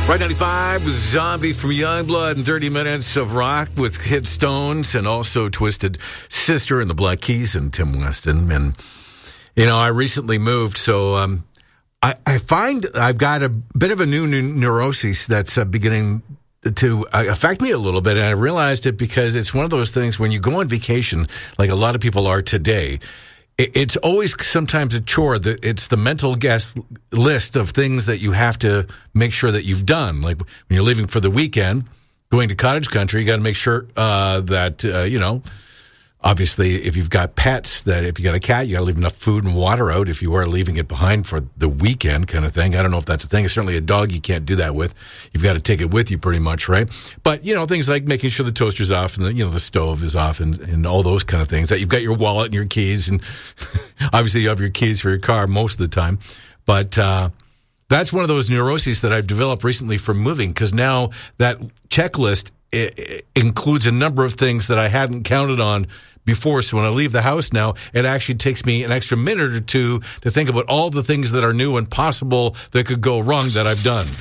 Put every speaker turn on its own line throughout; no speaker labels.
Rock 95 with Zombie from Youngblood and 30 minutes of rock with Hit Stones and also Twisted Sister and the Black Keys and Tim Weston. And, you know, I recently moved, so I find I've got a bit of a new neuroses that's beginning to affect me a little bit. And I realized it because it's one of those things when you go on vacation, like a lot of people are today, it's always sometimes a chore. It's the mental guest list of things that you have to make sure that you've done. Like when you're leaving for the weekend, going to cottage country, you got to make sure that, you know, obviously if you've got pets, that if you got a cat, you got to leave enough food and water out if you are leaving it behind for the weekend kind of thing. I don't know if that's a thing. Certainly a dog you can't do that with. You've got to take it with you pretty much, right? But, you know, things like making sure the toaster's off and the stove is off and all those kind of things. That you've got your wallet and your keys, and obviously you have your keys for your car most of the time. But that's one of those neuroses that I've developed recently from moving, because now that checklist includes a number of things that I hadn't counted on before. So when I leave the house now, it actually takes me an extra minute or two to think about all the things that are new and possible that could go wrong that I've done.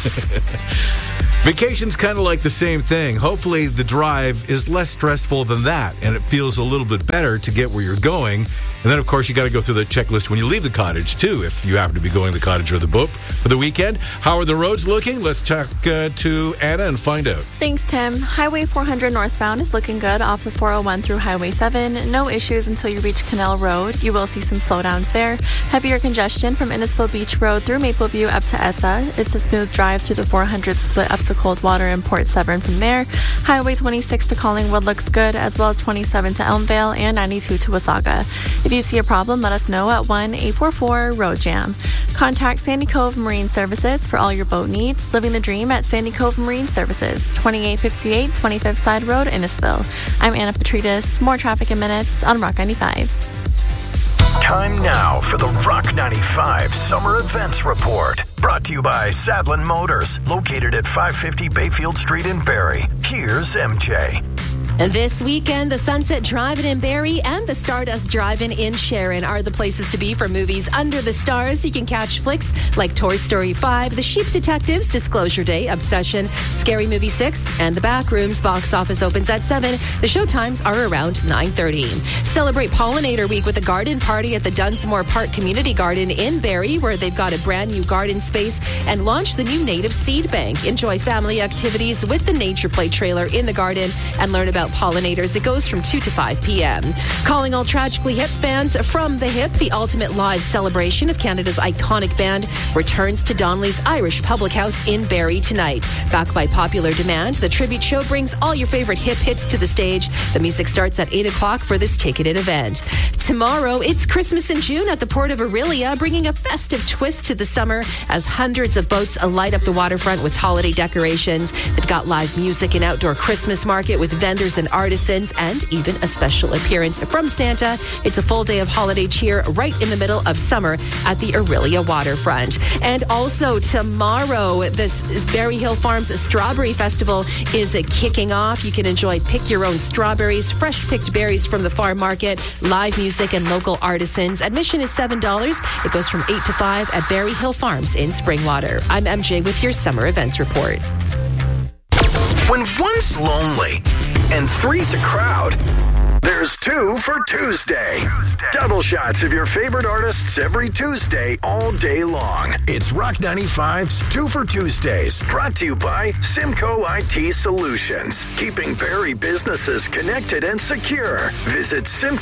Vacation's kind of like the same thing. Hopefully the drive is less stressful than that, and it feels a little bit better to get where you're going. And then, of course, you got to go through the checklist when you leave the cottage, too, if you happen to be going to the cottage or the boat for the weekend. How are the roads looking? Let's talk to Anna and find out.
Thanks, Tim. Highway 400 northbound is looking good off the 401 through Highway 7. No issues until you reach Canal Road. You will see some slowdowns there. Heavier congestion from Innisfil Beach Road through Mapleview up to Essa. It's a smooth drive through the 400 split up to Coldwater and Port Severn from there. Highway 26 to Collingwood looks good, as well as 27 to Elmvale and 92 to Wasaga. If you see a problem, let us know at 1-844-ROAD-JAM. Contact Sandy Cove Marine Services for all your boat needs. Living the dream at Sandy Cove Marine Services, 2858 25th Side Road, Innisfil. I'm Anna Petrides. More traffic in minutes on Rock 95.
Time now for the Rock 95 Summer Events Report. Brought to you by Sadlin Motors, located at 550 Bayfield Street in Barrie. Here's MJ.
And this weekend, the Sunset Drive-In in Barrie and the Stardust Drive-In in Sharon are the places to be for movies under the stars. You can catch flicks like Toy Story 5, The Sheep Detectives, Disclosure Day, Obsession, Scary Movie 6, and The Backrooms. Box office opens at 7. The showtimes are around 9:30. Celebrate Pollinator Week with a garden party at the Dunsmore Park Community Garden in Barrie, where they've got a brand new garden space and launched the new native seed bank. Enjoy family activities with the Nature Play trailer in the garden and learn about pollinators. It goes from 2 to 5 p.m. Calling all Tragically Hip fans from the Hip, the ultimate live celebration of Canada's iconic band returns to Donnelly's Irish Public House in Barrie tonight. Backed by popular demand, the tribute show brings all your favorite hip hits to the stage. The music starts at 8 o'clock for this ticketed event. Tomorrow, it's Christmas in June at the Port of Orillia, bringing a festive twist to the summer as hundreds of boats light up the waterfront with holiday decorations. They've got live music and outdoor Christmas market with vendors and artisans, and even a special appearance from Santa. It's a full day of holiday cheer right in the middle of summer at the Orillia waterfront. And also tomorrow, this Barrie Hill Farms Strawberry Festival is kicking off. You can enjoy pick your own strawberries, fresh picked berries from the farm market, live music and local artisans. Admission is $7. It goes from 8 to 5 at Barrie Hill Farms in Springwater. I'm MJ with your Summer Events Report.
When one's lonely and three's a crowd, there's 2 for Tuesday. Double shots of your favorite artists every Tuesday, all day long. It's Rock 95's 2 for Tuesdays, brought to you by Simcoe IT Solutions, keeping Barrie businesses connected and secure. Visit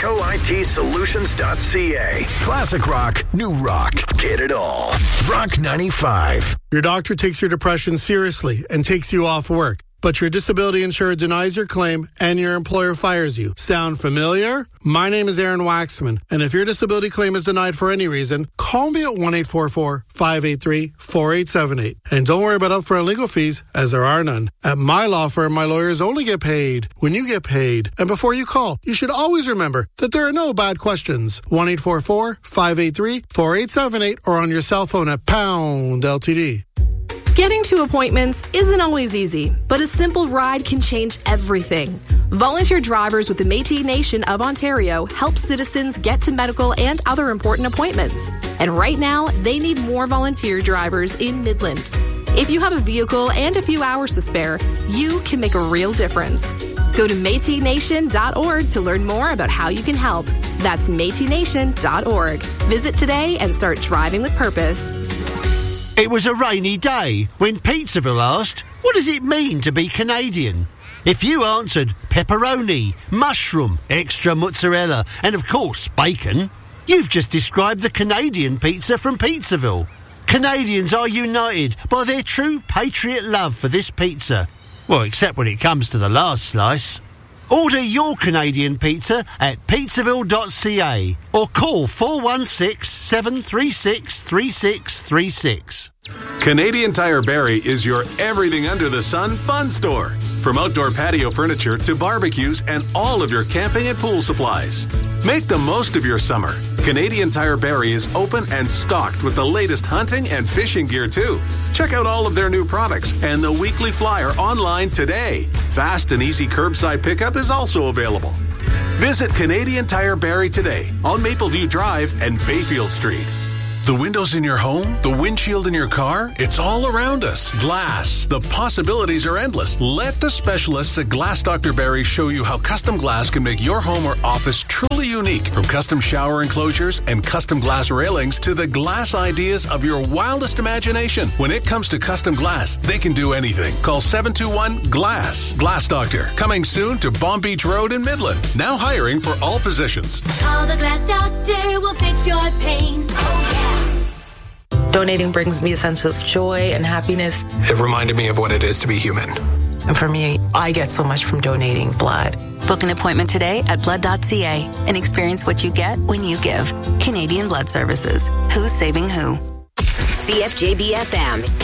simcoitsolutions.ca. Classic rock, new rock, get it all. Rock 95.
Your doctor takes your depression seriously and takes you off work, but your disability insurer denies your claim and your employer fires you. Sound familiar? My name is Aaron Waxman, and if your disability claim is denied for any reason, call me at 1-844-583-4878. And don't worry about upfront legal fees, as there are none. At my law firm, my lawyers only get paid when you get paid. And before you call, you should always remember that there are no bad questions. 1-844-583-4878 or on your cell phone at pound LTD.
Getting to appointments isn't always easy, but a simple ride can change everything. Volunteer drivers with the Métis Nation of Ontario help citizens get to medical and other important appointments. And right now, they need more volunteer drivers in Midland. If you have a vehicle and a few hours to spare, you can make a real difference. Go to MétisNation.org to learn more about how you can help. That's MétisNation.org. Visit today and start driving with purpose.
It was a rainy day when Pizzaville asked, what does it mean to be Canadian? If you answered pepperoni, mushroom, extra mozzarella, and of course bacon, you've just described the Canadian pizza from Pizzaville. Canadians are united by their true patriot love for this pizza. Well, except when it comes to the last slice. Order your Canadian pizza at pizzaville.ca or call 416-736-3636.
Canadian Tire Barrie is your everything under the sun fun store. From outdoor patio furniture to barbecues and all of your camping and pool supplies. Make the most of your summer. Canadian Tire Barrie is open and stocked with the latest hunting and fishing gear too. Check out all of their new products and the weekly flyer online today. Fast and easy curbside pickup is also available. Visit Canadian Tire Barrie today on Mapleview Drive and Bayfield Street.
The windows in your home, the windshield in your car, it's all around us. Glass. The possibilities are endless. Let the specialists at Glass Dr. Barrie show you how custom glass can make your home or office truly unique. From custom shower enclosures and custom glass railings to the glass ideas of your wildest imagination. When it comes to custom glass, they can do anything. Call 721-GLASS. Glass Doctor. Coming soon to Bomb Beach Road in Midland. Now hiring for all positions.
Call the Glass Doctor. We'll fix your pains. Oh, yeah.
Donating brings me a sense of joy and happiness.
It reminded me of what it is to be human.
And for me, I get so much from donating blood.
Book an appointment today at blood.ca and experience what you get when you give. Canadian Blood Services. Who's saving who?
CFJB FM.